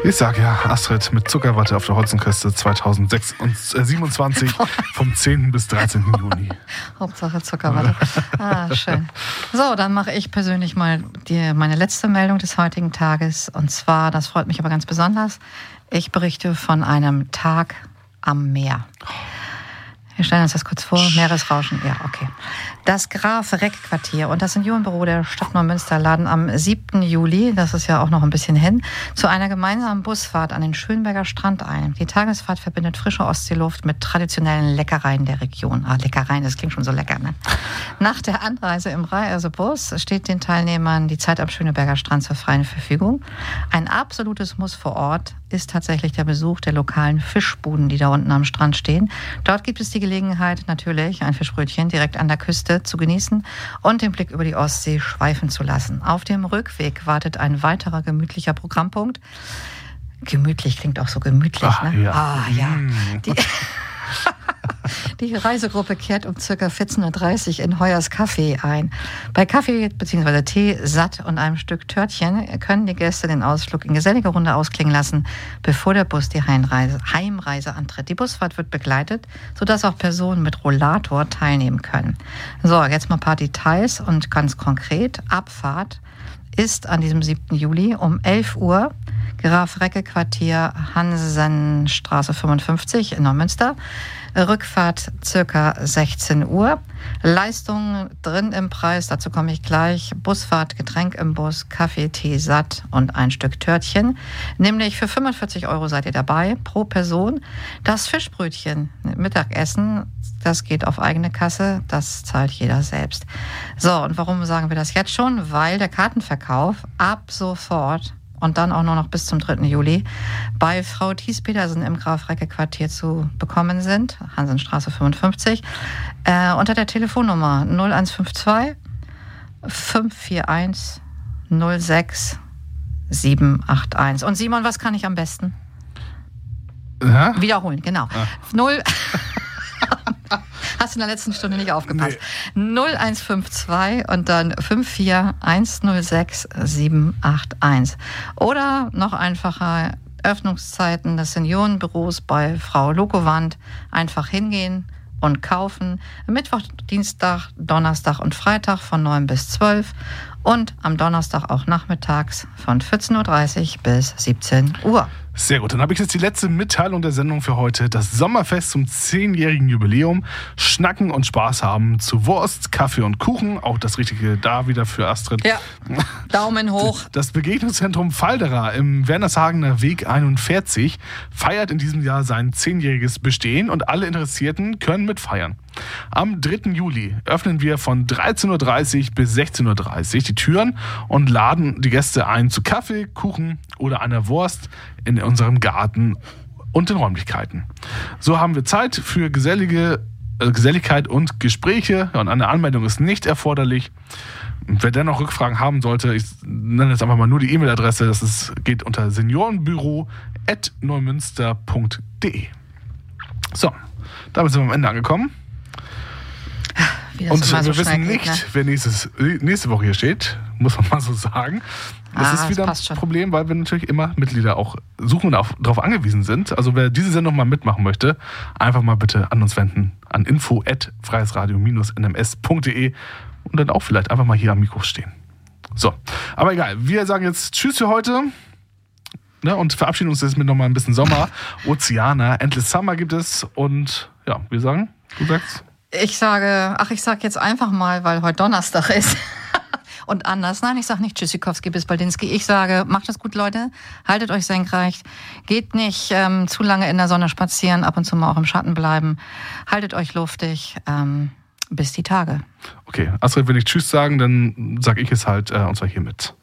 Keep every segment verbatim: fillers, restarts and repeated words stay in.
Ich sag ja, Astrid mit Zuckerwatte auf der Hotzenküste zweitausendsiebenundzwanzig vom zehnten bis dreizehnten Juni. Hauptsache Zuckerwatte. Ah, schön. So, dann mache ich persönlich mal die, meine letzte Meldung des heutigen Tages. Und zwar, das freut mich aber ganz besonders, ich berichte von einem Tag am Meer. Wir stellen uns das kurz vor. Meeresrauschen. Ja, okay. Das Graf-Reck-Quartier und das Seniorenbüro der Stadt Neumünster laden am siebten Juli, das ist ja auch noch ein bisschen hin, zu einer gemeinsamen Busfahrt an den Schönberger Strand ein. Die Tagesfahrt verbindet frische Ostseeluft mit traditionellen Leckereien der Region. Ah, Leckereien, das klingt schon so lecker, ne? Nach der Anreise im Reisebus steht den Teilnehmern die Zeit am Schöneberger Strand zur freien Verfügung. Ein absolutes Muss vor Ort ist tatsächlich der Besuch der lokalen Fischbuden, die da unten am Strand stehen. Dort gibt es die Gelegenheit, natürlich ein Fischbrötchen direkt an der Küste zu genießen und den Blick über die Ostsee schweifen zu lassen. Auf dem Rückweg wartet ein weiterer gemütlicher Programmpunkt. Gemütlich klingt auch so gemütlich, Ach, ne? Ja. Ah, ja. Mm. Die, die Reisegruppe kehrt um ca. vierzehn Uhr dreißig in Heuers Café ein. Bei Kaffee bzw. Tee, Satt und einem Stück Törtchen können die Gäste den Ausflug in geselliger Runde ausklingen lassen, bevor der Bus die Heimreise, Heimreise antritt. Die Busfahrt wird begleitet, sodass auch Personen mit Rollator teilnehmen können. So, jetzt mal ein paar Details und ganz konkret. Abfahrt ist an diesem siebten Juli um elf Uhr, Graf-Recke-Quartier, Hansenstraße fünfundfünfzig in Neumünster. Rückfahrt circa sechzehn Uhr. Leistung drin im Preis, dazu komme ich gleich. Busfahrt, Getränk im Bus, Kaffee, Tee, Satt und ein Stück Törtchen. Nämlich für fünfundvierzig Euro seid ihr dabei pro Person. Das Fischbrötchen, Mittagessen, das geht auf eigene Kasse, das zahlt jeder selbst. So, und warum sagen wir das jetzt schon? Weil der Kartenverkauf ab sofort und dann auch nur noch bis zum dritten Juli bei Frau Thies-Petersen im Graf-Recke-Quartier zu bekommen sind, Hansenstraße fünfundfünfzig, äh, unter der Telefonnummer null eins fünf zwei fünf vier eins null sechs sieben acht eins. Und Simon, was kann ich am besten? Ja? Wiederholen, genau. Ah. Null. Hast du in der letzten Stunde nicht aufgepasst. Nee. null eins fünf zwei und dann fünf vier eins null sechs sieben acht eins. Oder noch einfacher, Öffnungszeiten des Seniorenbüros bei Frau Lokowand. Einfach hingehen und kaufen. Mittwoch, Dienstag, Donnerstag und Freitag von neun bis zwölf. Und am Donnerstag auch nachmittags von vierzehn Uhr dreißig bis siebzehn Uhr. Sehr gut, dann habe ich jetzt die letzte Mitteilung der Sendung für heute. Das Sommerfest zum zehnjährigen Jubiläum. Schnacken und Spaß haben zu Wurst, Kaffee und Kuchen. Auch das Richtige da wieder für Astrid. Ja, Daumen hoch. Das Begegnungszentrum Falderer im Wernershagener Weg einundvierzig feiert in diesem Jahr sein zehnjähriges Bestehen und alle Interessierten können mitfeiern. Am dritten Juli öffnen wir von dreizehn Uhr dreißig bis sechzehn Uhr dreißig die Türen und laden die Gäste ein zu Kaffee, Kuchen oder einer Wurst in unserem Garten und den Räumlichkeiten. So haben wir Zeit für gesellige äh, Geselligkeit und Gespräche und eine Anmeldung ist nicht erforderlich. Wer dennoch Rückfragen haben sollte, ich nenne jetzt einfach mal nur die E-Mail-Adresse, das ist, geht unter seniorenbüro at neumünster punkt de. So, damit sind wir am Ende angekommen. Und wir so wissen nicht, geht, ne? wer nächstes, nächste Woche hier steht, muss man mal so sagen. Das ah, ist wieder das ein Problem, weil wir natürlich immer Mitglieder auch suchen und auch darauf angewiesen sind. Also wer diese Sendung mal mitmachen möchte, einfach mal bitte an uns wenden, an info at freiesradio dash n m s punkt de und dann auch vielleicht einfach mal hier am Mikro stehen. So, aber egal, wir sagen jetzt Tschüss für heute, ne, und verabschieden uns jetzt mit nochmal ein bisschen Sommer. Oceana, Endless Summer gibt es und ja, wir sagen, du sagst... Ich sage, ach, ich sag jetzt einfach mal, weil heute Donnerstag ist. Und anders. Nein, ich sage nicht Tschüssikowski bis Baldinski. Ich sage, macht es gut, Leute. Haltet euch senkrecht. Geht nicht ähm, zu lange in der Sonne spazieren, ab und zu mal auch im Schatten bleiben. Haltet euch luftig. Ähm, bis die Tage. Okay, Astrid, wenn ich Tschüss sagen, dann sage ich es halt, äh, und zwar hiermit.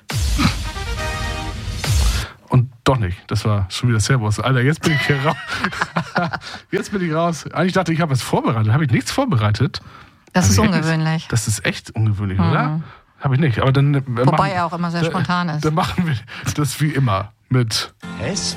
Und doch nicht. Das war schon wieder Servus. Alter, jetzt bin ich hier raus. Jetzt bin ich raus. Eigentlich dachte ich, ich habe was vorbereitet. Habe ich nichts vorbereitet? Das also ist ungewöhnlich. Nicht, das ist echt ungewöhnlich, mhm. oder? Habe ich nicht. Aber dann, Wobei machen, er auch immer sehr spontan ist. Dann machen wir das wie immer mit...